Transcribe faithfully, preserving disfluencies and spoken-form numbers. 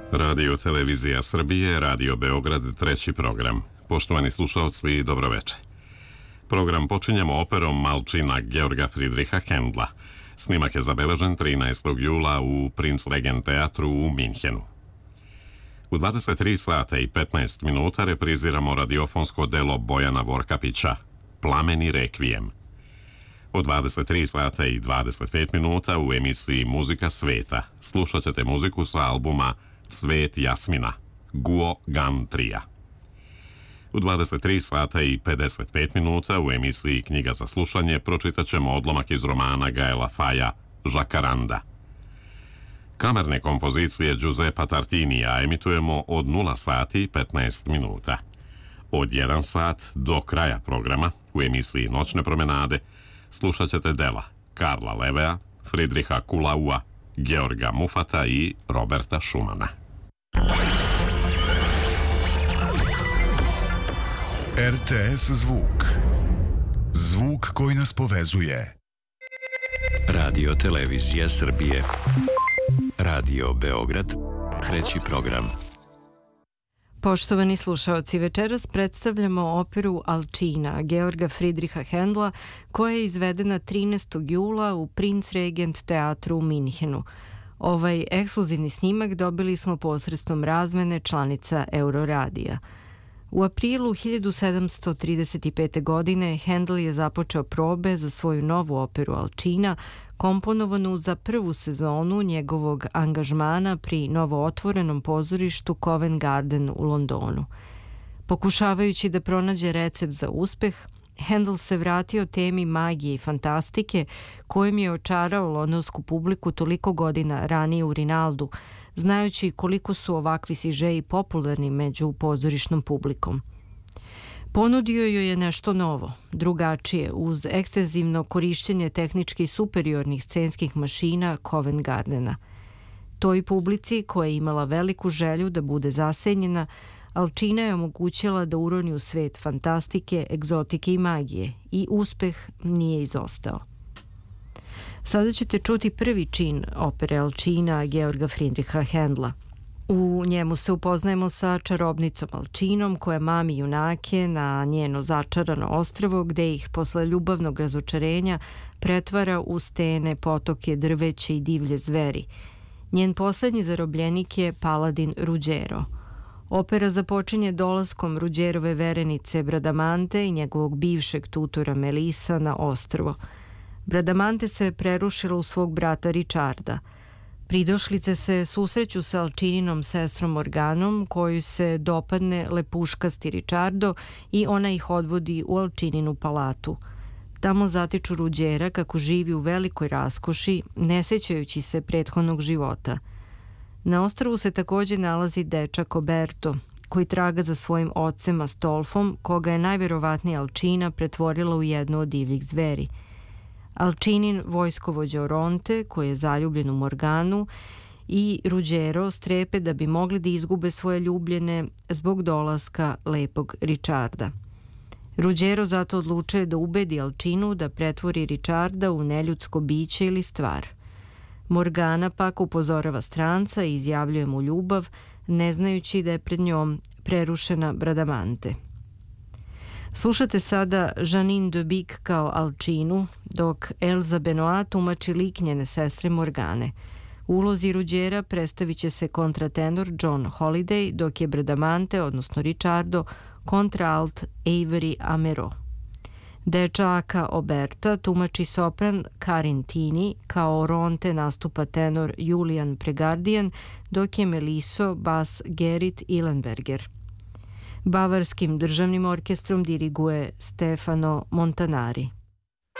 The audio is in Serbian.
Radio Televizija Srbije, Radio Beograd, treći program. Poštovani slušalci, dobroveče. Program počinjemo operom Malčina Georga Friedricha Händla. Snimak je zabeležen trinaestog jula u Prinzregent teatru u Minhenu. U dvadeset tri sata i petnaest minuta repriziramo radiofonsko delo Bojana Vorkapića Plameni rekvijem. U dvadeset tri sata i dvadeset pet minuta u emisiji Muzika sveta slušat ćete muziku sa albuma Cvet Jasmina, Guo Gan Trija. U dvadeset tri sata i pedeset pet minuta u emisiji Knjiga za slušanje pročitat ćemo odlomak iz romana Gaela Faja Žakaranda. Kamerne kompozicije Giuseppa Tartinija emitujemo od nula sati i petnaest minuta. Od jedan sat do kraja programa u emisiji Noćne promenade slušat ćete dela Karla Levea, Friedricha Kulaua, Georga Mufata i Roberta Schumana. R T S Zvuk. Zvuk koji nas povezuje. Radio Televizija Srbije. Radio Beograd, treći program. Poštovani slušaoci, večeras predstavljamo operu Alčina Georga Friedricha Händla, koja je izvedena trinaestog jula u Prinzregent teatru u Minhenu. Ovaj ekskluzivni snimak dobili smo posredstvom razmene članica Euroradija. U aprilu hiljadu sedamsto trideset pete. godine Händel je započeo probe za svoju novu operu Alčina, komponovanu za prvu sezonu njegovog angažmana pri novootvorenom pozorištu Covent Garden u Londonu. Pokušavajući da pronađe recept za uspeh, Händel se vratio temi magije i fantastike kojim je očarao londonsku publiku toliko godina ranije u Rinaldu, znajući koliko su ovakvi sižeji popularni među pozorišnom publikom. Ponudio joj je nešto novo, drugačije, uz ekstenzivno korišćenje tehnički superiornih scenskih mašina Covent Gardena. Toj publici, koja je imala veliku želju da bude zasenjena, Alčina je omogućila da uroni u svet fantastike, egzotike i magije i uspeh nije izostao. Sada ćete čuti prvi čin opere Alčina Georga Friedricha Händla. U njemu se upoznajemo sa čarobnicom Alčinom koja mami junake na njeno začarano ostrvo gde ih posle ljubavnog razočarenja pretvara u stene, potoke, drveće i divlje zveri. Njen poslednji zarobljenik je paladin Ruggiero. Opera započinje dolaskom Ruggierove verenice Bradamante i njegovog bivšeg tutora Melisa na ostrvo. Bradamante se prerušila u svog brata Richarda. Pridošlice se susreću sa Alčininom sestrom Morganom, koju se dopadne lepuškasti Richardo i ona ih odvodi u Alčininu palatu. Tamo zatiču Ruggiera kako živi u velikoj raskoši, ne sećajući se prethodnog života. Na ostrvu se također nalazi dečak Oberto, koji traga za svojim ocem Astolfom, koga je najverovatnije Alčina pretvorila u jednu od divljih zveri. Alčinin vojskovođa Oronte, koji je zaljubljen u Morganu, i Ruggiero strepe da bi mogli da izgube svoje ljubljene zbog dolaska lepog Richarda. Ruggiero zato odlučuje da ubedi Alčinu da pretvori Richarda u neljudsko biće ili stvar. Morgana pak upozorava stranca i izjavljuje mu ljubav, ne znajući da je pred njom prerušena Bradamante. Slušate sada Jeanine de Bic kao Alčinu, dok Elza Benoit tumači lik njene sestre Morgane. U ulozi Ruggiera predstavit će se kontratenor John Holiday, dok je Bradamante, odnosno Richardo, kontraalt Avery Amero. Dečaka Oberta tumači sopran Karin Tini, kao Oronte nastupa tenor Julian Pregardian, dok je Meliso bas Gerrit Ilenberger. Bavarskim državnim orkestrom diriguje Stefano Montanari.